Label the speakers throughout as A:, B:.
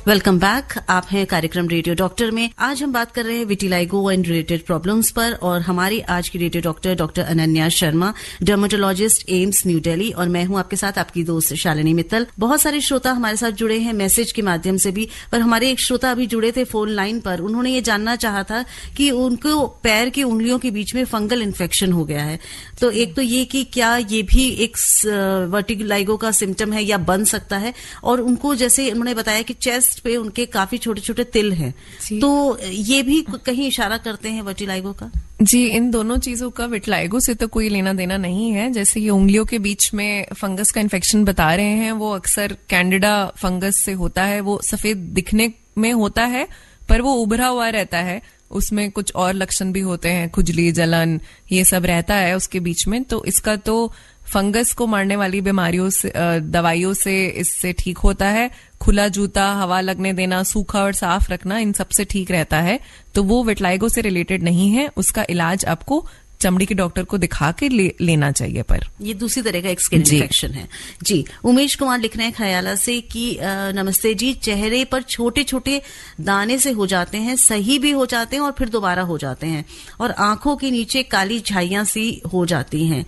A: Welcome back. आप हैं कार्यक्रम रेडियो डॉक्टर में। आज हम बात कर रहे हैं विटिलाइगो एंड रिलेटेड प्रॉब्लम्स पर और हमारी आज की radio doctor doctor Ananya Sharma, dermatologist, AIIMS new Delhi, और मैं हूं आपके साथ आपकी दोस्त शालिनी मित्तल। बहुत सारे श्रोता हमारे साथ जुड़े हैं मैसेज के माध्यम से भी, पर हमारे एक श्रोता अभी जुड़े थे फोन लाइन पर। उन्होंने ये जानना चाहा था कि उनको पैर की उंगलियों के बीच में फंगल इन्फेक्शन हो गया है। तो एक तो ये कि क्या ये भी एक वर्टिलाइगो का सिम्टम है या बन सकता है, और उनको जैसे उन्होंने बताया कि चेस्ट पे उनके काफी छोटे छोटे तिल हैं, तो ये भी कहीं इशारा करते हैं वर्टिलाइगो का?
B: जी, इन दोनों चीजों का विटिलाइगो से तो कोई लेना देना नहीं है। जैसे ये उंगलियों के बीच में फंगस का इन्फेक्शन बता रहे हैं, वो अक्सर कैंडिडा फंगस से होता है। वो सफेद दिखने में होता है पर वो उभरा हुआ रहता है, उसमें कुछ और लक्षण भी होते हैं, खुजली, जलन, ये सब रहता है उसके बीच में। तो इसका तो फंगस को मारने वाली बीमारियों से, दवाइयों से इससे ठीक होता है। खुला जूता, हवा लगने देना, सूखा और साफ रखना, इन सबसे ठीक रहता है। तो वो विटिलाइगो से रिलेटेड नहीं है। उसका इलाज आपको चमड़ी के डॉक्टर को दिखा के लेना चाहिए। पर ये
A: दूसरी तरह का एक स्किन इन्फेक्शन है। जी, उमेश कुमार लिख रहे हैं खयाला से कि नमस्ते जी, चेहरे पर छोटे छोटे दाने से हो जाते हैं, सही भी हो जाते हैं और फिर दोबारा हो जाते हैं, और आंखों के नीचे काली झाइयां सी हो जाती हैं।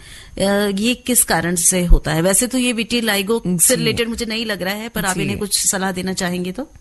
A: ये किस कारण से होता है? वैसे तो ये विटिलाइगो से रिलेटेड मुझे नहीं लग रहा है, पर आप इन्हें कुछ सलाह देना चाहेंगे तो?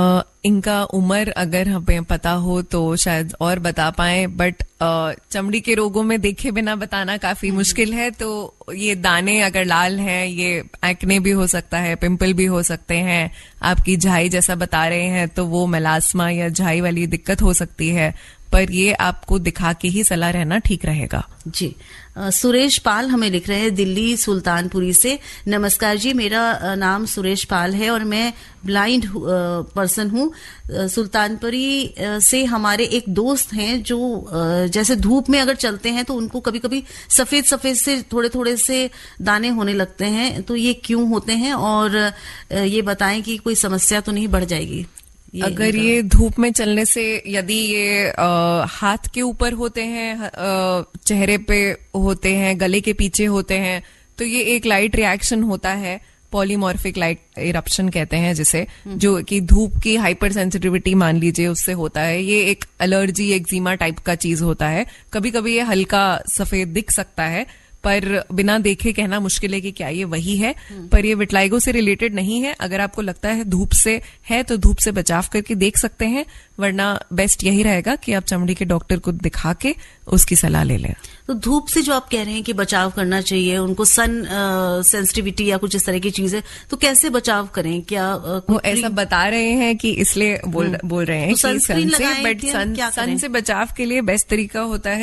B: इनका उम्र अगर हमें पता हो तो शायद और बता पाए, बट चमड़ी के रोगों में देखे बिना बताना काफी मुश्किल है। तो ये दाने अगर लाल हैं, ये एक्ने भी हो सकता है, पिंपल भी हो सकते हैं। आपकी झाई जैसा बता रहे हैं तो वो मेलास्मा या झाई वाली दिक्कत हो सकती है, पर ये आपको दिखा के ही सलाह रहना ठीक रहेगा।
A: जी, सुरेश पाल हमें लिख रहे हैं दिल्ली सुल्तानपुरी से। नमस्कार जी, मेरा नाम सुरेश पाल है और मैं ब्लाइंड पर्सन हूँ। सुल्तानपुरी से हमारे एक दोस्त हैं जो जैसे धूप में अगर चलते हैं तो उनको कभी कभी सफेद सफेद से थोड़े थोड़े से दाने होने लगते हैं। तो ये क्यों होते हैं, और ये बताएं कि कोई समस्या तो नहीं बढ़ जाएगी?
B: अगर ये धूप में चलने से, यदि ये हाथ के ऊपर होते हैं, चेहरे पे होते हैं, गले के पीछे होते हैं, तो ये एक लाइट रिएक्शन होता है, पॉलीमॉर्फिक लाइट इरप्शन कहते हैं जिसे, जो कि धूप की हाइपर सेंसिटिविटी मान लीजिए उससे होता है। ये एक एलर्जी, एक्जिमा टाइप का चीज होता है। कभी कभी ये हल्का सफेद दिख सकता है, पर बिना देखे कहना मुश्किल है कि क्या ये वही है। पर ये विटिलाइगो से रिलेटेड नहीं है। अगर आपको लगता है धूप से है तो धूप से बचाव करके देख सकते हैं, वरना बेस्ट यही रहेगा कि आप चमड़ी के डॉक्टर को दिखा के उसकी सलाह ले लें।
A: तो धूप से जो आप कह रहे हैं कि बचाव करना चाहिए, उनको सन सेंसिटिविटी या कुछ इस तरह की चीजें, तो कैसे बचाव करें? क्या
B: वो ऐसा बता रहे हैं कि इसलिए बोल रहे हैं
A: तो
B: कि सन से बचाव के लिए बेस्ट तरीका होता है